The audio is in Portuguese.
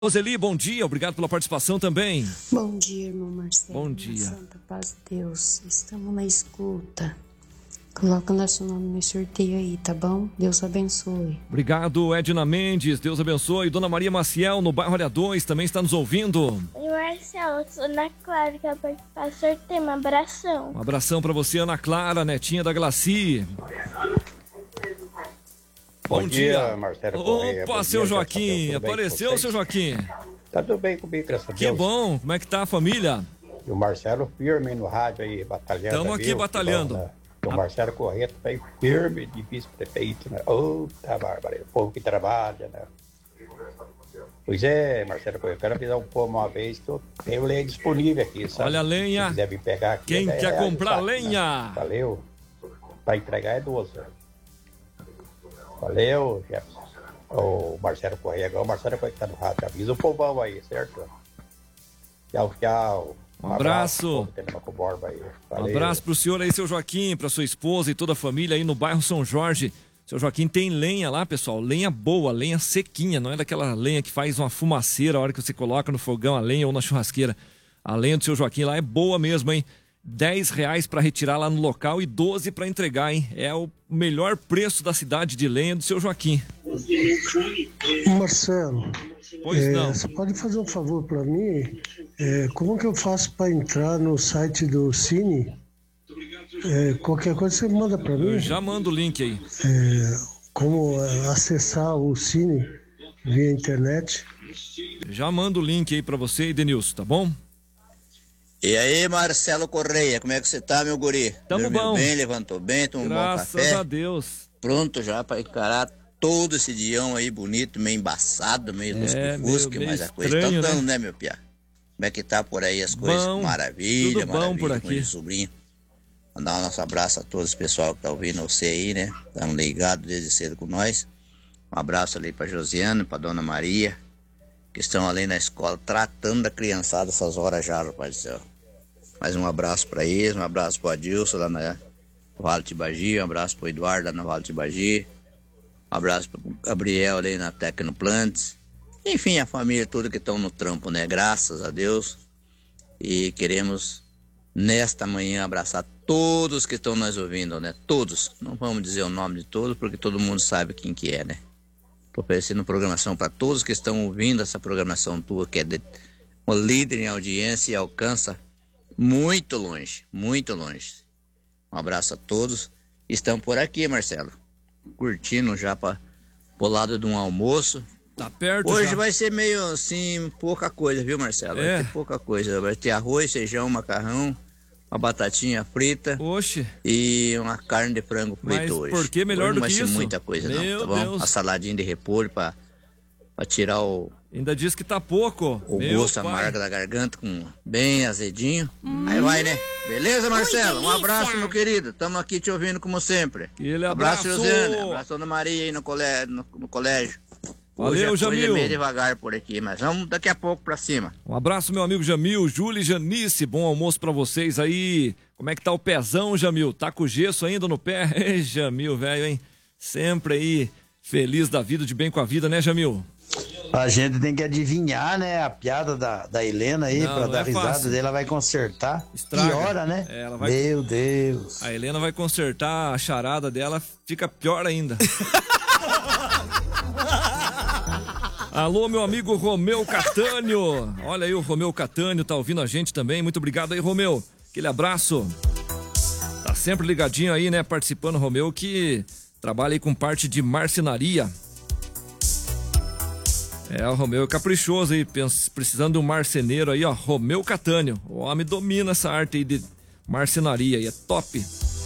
Roseli, bom dia, obrigado pela participação também. Bom dia, irmão Marcelo. Bom dia. Santa paz de Deus, estamos na escuta. Coloca o nosso nome no sorteio aí, tá bom? Deus abençoe. Obrigado, Edna Mendes, Deus abençoe. Dona Maria Maciel, no bairro Área 2, também está nos ouvindo. Oi, Marcelo, sou Ana Clara, que vai participar do sorteio, um abração. Um abração para você, Ana Clara, netinha da Glaci. Bom dia, Marcelo Correia. Opa, seu Joaquim, apareceu, seu Joaquim? Tá tudo bem comigo, graças a Deus. Que bom, como é que tá a família? E o Marcelo firme no rádio aí, batalhando. Estamos aqui batalhando. Bom, né? O Marcelo Correia tá firme de vice-prefeito, né? Tá bárbaro, o povo que trabalha, né? Pois é, Marcelo Correia, eu quero avisar um povo uma vez que eu tenho lenha disponível aqui, sabe? Olha a lenha. Se quiser vir pegar aqui. Quem quer comprar lenha? Né? Valeu. Pra entregar é 12. Valeu, Jefferson. O Marcelo Correia, agora o Marcelo Correia que tá no rádio, avisa o povão aí, certo? Tchau, tchau. Um abraço. Um abraço pro senhor aí, seu Joaquim, pra sua esposa e toda a família aí no bairro São Jorge. Seu Joaquim tem lenha lá, pessoal, lenha boa, lenha sequinha, não é daquela lenha que faz uma fumaceira a hora que você coloca no fogão a lenha ou na churrasqueira. A lenha do seu Joaquim lá é boa mesmo, hein? R$10 para retirar lá no local e 12 para entregar, hein? É o melhor preço da cidade de lenha do seu Joaquim. Marcelo, pois não. Você pode fazer um favor para mim? Como que eu faço para entrar no site do Cine? Qualquer coisa você manda para mim? Eu já mando o link aí. Como acessar o Cine via internet? Já mando o link aí para você, Edenilson, tá bom? E aí, Marcelo Correia, como é que você tá, meu guri? Tamo Dormiu bom. bem, levantou bem, tomou um bom café? Graças a Deus. Pronto já pra encarar todo esse dião aí bonito, meio embaçado, meio lusco-fusco, mas a coisa tá dando, né, meu piá? Como é que tá por aí as coisas? Bom, Maravilha, tudo bom maravilha, por aqui. com esse sobrinho. Mandar um nosso abraço a todos, pessoal que tá ouvindo você aí, né? Estão ligados desde cedo com nós. Um abraço ali pra Josiane, pra Dona Maria, que estão ali na escola tratando da criançada essas horas já, rapaz do céu. Mais um abraço para eles, um abraço pro Adilson lá na Vale Tibagi, um abraço pro Eduardo lá na Vale Tibagi, um abraço pro Gabriel ali na Tecnoplantes. Enfim, a família toda que estão no trampo, né? Graças a Deus. E queremos, nesta manhã, abraçar todos que estão nos ouvindo, né? Todos. Não vamos dizer o nome de todos, porque todo mundo sabe quem que é, né? Tô oferecendo programação para todos que estão ouvindo essa programação tua, que é uma líder em audiência e alcança muito longe, muito longe. Um abraço a todos. Estamos por aqui, Marcelo. Curtindo já para o lado de um almoço. Tá perto Hoje já. vai ser meio assim, pouca coisa, viu, Marcelo? Vai ter pouca coisa. Vai ter arroz, feijão, macarrão, uma batatinha frita. Oxe. E uma carne de frango frito hoje. Por que melhor hoje do que isso? Não vai ser muita coisa, Meu não, tá bom? Deus. Uma saladinha de repolho para tirar o Ainda diz que tá pouco. gosto amargo da garganta, com bem azedinho. Aí vai, né? Beleza, Marcelo? Um abraço, meu querido. Tamo aqui te ouvindo como sempre. Aquele abraço, abraço. Josiane. Abraço, Dona Maria aí no colégio. Valeu, Hoje a coisa Jamil. é meio devagar por aqui, mas vamos daqui a pouco pra cima. Um abraço, meu amigo Jamil, Júlia e Janice, bom almoço pra vocês aí. Como é que tá o pezão, Jamil? Tá com gesso ainda no pé? Ei, Jamil, velho, hein? Sempre aí, feliz da vida, de bem com a vida, né, Jamil? A gente tem que adivinhar, né, a piada da Helena aí, pra dar risada dele, ela vai consertar. Estraga. Piora, né? Ela vai... Meu Deus. A Helena vai consertar a charada dela, fica pior ainda. Alô, meu amigo Romeu Catânio. Olha aí, o Romeu Catânio tá ouvindo a gente também. Muito obrigado aí, Romeu. Aquele abraço. Tá sempre ligadinho aí, né? Participando, Romeu, que trabalha aí com parte de marcenaria. O Romeu é caprichoso aí, precisando de um marceneiro aí, ó. Romeu Catânio. O homem domina essa arte aí de marcenaria e é top.